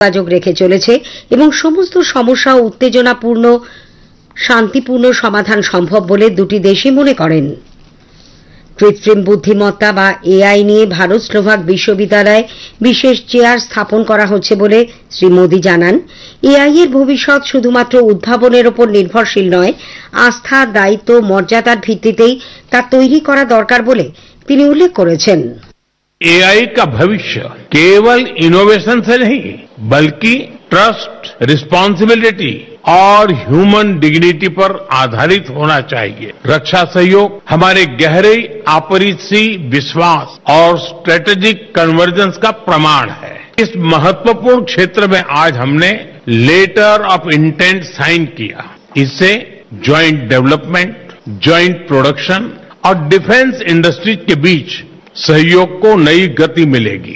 যোগাযোগ রেখে চলেছে এবং সমস্ত সমস্যা ও উত্তেজনাপূর্ণ শান্তিপূর্ণ সমাধান সম্ভব বলে দুটি দেশই মনে করেন। কৃত্রিম বুদ্ধিমত্তা বা এআই নিয়ে ভারত স্লোভাক বিশ্ববিদ্যালয়ে বিশেষ চেয়ার স্থাপন করা হচ্ছে বলে শ্রী মোদী জানান, এআই এর ভবিষ্যৎ শুধুমাত্র উদ্ভাবনের ওপর নির্ভরশীল নয়, আস্থা, দায়িত্ব, মর্যাদার ভিত্তিতেই তা তৈরি করা দরকার বলে তিনি উল্লেখ করেছেন। एआई का भविष्य केवल इनोवेशन से नहीं बल्कि ट्रस्ट, रिस्पांसिबिलिटी और ह्यूमन डिग्निटी पर आधारित होना चाहिए। रक्षा सहयोग हमारे गहरे आपसी विश्वास और स्ट्रेटेजिक कन्वर्जेंस का प्रमाण है। इस महत्वपूर्ण क्षेत्र में आज हमने लेटर ऑफ इंटेंट साइन किया। इससे ज्वाइंट डेवलपमेंट, ज्वाइंट प्रोडक्शन और डिफेंस इंडस्ट्रीज के बीच सहयोग को नई गति मिलेगी।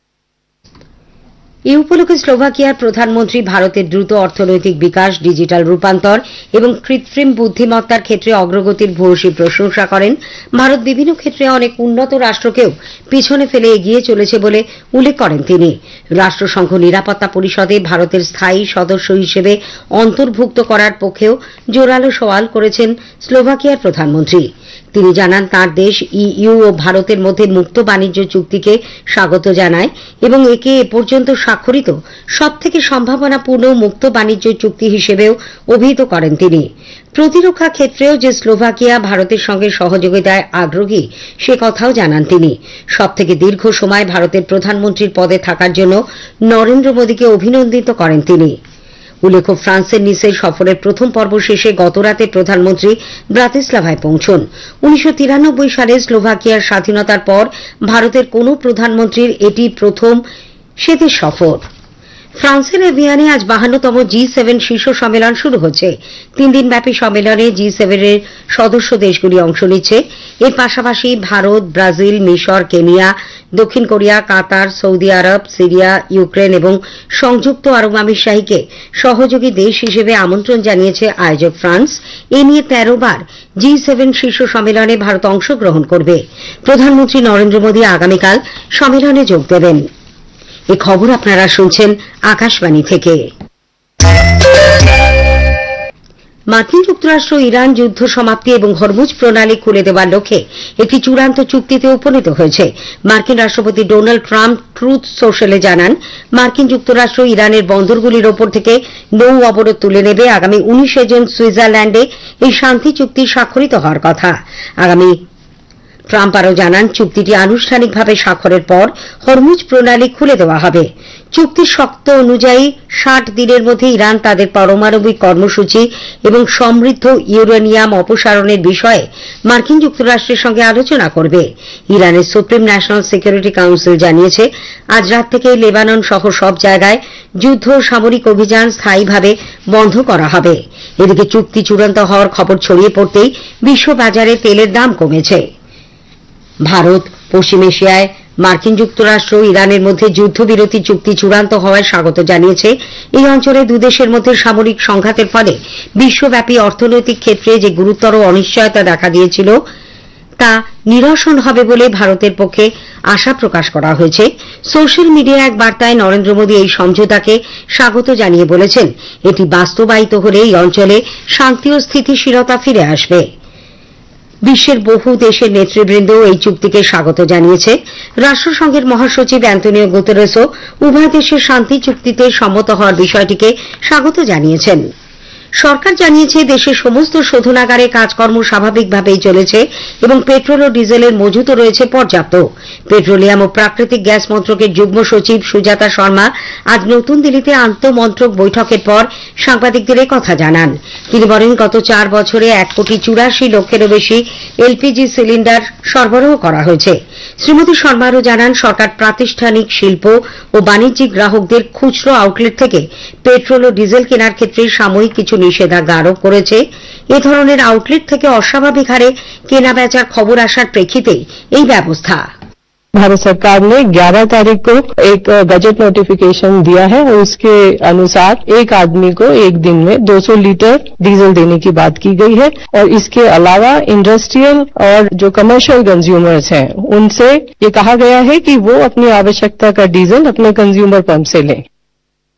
এই উপলক্ষে স্লোভাকিয়ার প্রধানমন্ত্রী ভারতের দ্রুত অর্থনৈতিক বিকাশ, ডিজিটাল রূপান্তর এবং কৃত্রিম বুদ্ধিমত্তার ক্ষেত্রে অগ্রগতির ভূয়সী প্রশংসা করেন। ভারত বিভিন্ন ক্ষেত্রে অনেক উন্নত রাষ্ট্রকেও পিছনে ফেলে এগিয়ে চলেছে বলে উল্লেখ করেন তিনি। রাষ্ট্রসংঘ নিরাপত্তা পরিষদে ভারতের স্থায়ী সদস্য হিসেবে অন্তর্ভুক্ত করার পক্ষেও জোরালো সওয়াল করেছেন স্লোভাকিয়ার প্রধানমন্ত্রী। তিনি জানান, তাঁর দেশ ইইউ ও ভারতের মধ্যে মুক্ত বাণিজ্য চুক্তিকে স্বাগত জানায় এবং একে এ পর্যন্ত স্বাক্ষরিত সবথেকে সম্ভাবনাপূর্ণ মুক্ত বাণিজ্য চুক্তি হিসেবেও অভিহিত করেন তিনি। প্রতিরক্ষা ক্ষেত্রেও যে স্লোভাকিয়া ভারতের সঙ্গে সহযোগিতায় আগ্রহী সে কথাও জানান তিনি। সবথেকে দীর্ঘ সময় ভারতের প্রধানমন্ত্রীর পদে থাকার জন্য নরেন্দ্র মোদীকে অভিনন্দিত করেন তিনি। উল্লেখ্য, ফ্রান্সের নিসের সফরের প্রথম পর্ব শেষে গতরাতে প্রধানমন্ত্রী ব্রাতিস্লাভায় পৌঁছন। 1993 সালে স্লোভাকিয়ার স্বাধীনতার পর ভারতের কোন প্রধানমন্ত্রীর এটি প্রথম সেদেশ সফর। ফ্রান্সের এভিয়ানে আজ 52তম G7 শীর্ষ সম্মেলন শুরু হচ্ছে। 3 দিনব্যাপী সম্মেলনে G7 এর সদস্য দেশগুলি অংশ নিচ্ছে। এর পাশাপাশি ভারত, ব্রাজিল, মিশর, কেনিয়া, দক্ষিণ কোরিয়া, কাতার, সৌদি আরব, সিরিয়া, ইউক্রেন এবং সংযুক্ত আরব আমিরশাহীকে সহযোগী দেশ হিসেবে আমন্ত্রণ জানিয়েছে আয়োজক ফ্রান্স। এ নিয়ে 13 বার G7 শীর্ষ সম্মেলনে ভারত অংশগ্রহণ করবে। প্রধানমন্ত্রী নরেন্দ্র মোদী আগামীকাল সম্মেলনে যোগ দেবেন। এই খবর আপনারা শুনছেন আকাশবাণী থেকে। মার্কিন যুক্তরাষ্ট্র ইরান যুদ্ধ সমাপ্তি এবং হরমুজ প্রণালী খুলে দেওয়ার লক্ষ্যে একটি চূড়ান্ত চুক্তিতে উপনীত হয়েছে। মার্কিন রাষ্ট্রপতি ডোনাল্ড ট্রাম্প ট্রুথ সোশ্যালে জানান, মার্কিন যুক্তরাষ্ট্র ইরানের বন্দরগুলির ওপর থেকে নৌ অবরোধ তুলে নেবে। আগামী 19 জুন সুইজারল্যান্ডে এই শান্তি চুক্তি স্বাক্ষরিত হওয়ার কথা। ট্রাম্প আরও জানান, চুক্তিটি আনুষ্ঠানিকভাবে স্বাক্ষরের পর হরমুজ প্রণালী খুলে দেওয়া হবে। চুক্তির শর্ত অনুযায়ী 60 দিনের মধ্যে ইরান তাদের পারমাণবিক কর্মসূচি এবং সমৃদ্ধ ইউরেনিয়াম অপসারণের বিষয়ে মার্কিন যুক্তরাষ্ট্রের সঙ্গে আলোচনা করবে। ইরানের সুপ্রিম ন্যাশনাল সিকিউরিটি কাউন্সিল জানিয়েছে, আজ রাত থেকে লেবানন সহ সব জায়গায় যুদ্ধ ও সামরিক অভিযান স্থায়ীভাবে বন্ধ করা হবে। এদিকে চুক্তি চূড়ান্ত হওয়ার খবর ছড়িয়ে পড়তেই বিশ্ববাজারে তেলের দাম কমেছে। ভারত পশ্চিম এশিয়ায় মার্কিন যুক্তরাষ্ট্র ইরানের মধ্যে যুদ্ধবিরতি চুক্তি চূড়ান্ত হওয়ায় স্বাগত জানিয়েছে। এই অঞ্চলে দুদেশের মধ্যে সামরিক সংঘাতের ফলে বিশ্বব্যাপী অর্থনৈতিক ক্ষেত্রে যে গুরুতর অনিশ্চয়তা দেখা দিয়েছিল তা নিরসন হবে বলে ভারতের পক্ষে আশা প্রকাশ করা হয়েছে। সোশ্যাল মিডিয়ায় এক বার্তায় নরেন্দ্র মোদী এই সমঝোতাকে স্বাগত জানিয়ে বলেছেন, এটি বাস্তবায়িত হলে এই অঞ্চলে শান্তি ও স্থিতিশীলতা ফিরে আসবে। বিশ্বের বহু দেশের নেতৃবৃন্দ এই চুক্তিকে স্বাগত জানিয়েছে। রাষ্ট্রসংঘের মহাসচিব অ্যান্তোনিও গুতেরেসও উভয় দেশের শান্তি চুক্তিতে সম্মত হওয়ার বিষয়টিকে স্বাগত জানিয়েছেন। সরকার জানিয়েছে, দেশের সমস্ত শোধনাগারে কাজকর্ম স্বাভাবিকভাবেই চলেছে এবং পেট্রোল ও ডিজেলের মজুতও রয়েছে পর্যাপ্ত। পেট্রোলিয়াম ও প্রাকৃতিক গ্যাস মন্ত্রকের যুগ্ম সচিব সুজাতা শর্মা আজ নতুন দিল্লিতে আন্তঃমন্ত্রক বৈঠকের পর সাংবাদিকদের কথা জানান। তিনি বলেন, গত 4 বছরে 1,84,00,000-এরও বেশি এলপিজি সিলিন্ডার সরবরাহ করা হয়েছে। শ্রীমতী শর্মা আরও জানান, সরকার প্রাতিষ্ঠানিক, শিল্প ও বাণিজ্যিক গ্রাহকদের খুচরো আউটলেট থেকে পেট্রোল ও ডিজেল কেনার ক্ষেত্রে সাময়িক কিছু নিষেধাজ্ঞা আরোপ করেছে। এ ধরনের আউটলেট থেকে অস্বাভাবিক হারে কেনা বেচার খবর আসার প্রেক্ষিতেই এই ব্যবস্থা। भारत सरकार ने 11 तारीख को एक बजट नोटिफिकेशन दिया है और उसके अनुसार एक आदमी को एक दिन में 200 लीटर डीजल देने की बात की गई है। और इसके अलावा इंडस्ट्रियल और जो कमर्शियल कंज्यूमर्स हैं उनसे ये कहा गया है कि वो अपनी आवश्यकता का डीजल अपने कंज्यूमर पंप से लें।